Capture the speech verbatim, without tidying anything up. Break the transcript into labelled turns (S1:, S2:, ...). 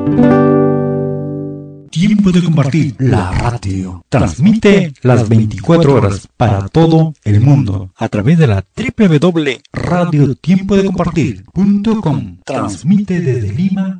S1: Tiempo de compartir. La radio transmite las veinticuatro horas para todo el mundo a través de la doble u doble u doble u punto radio tiempo de compartir punto com. Transmite desde Lima,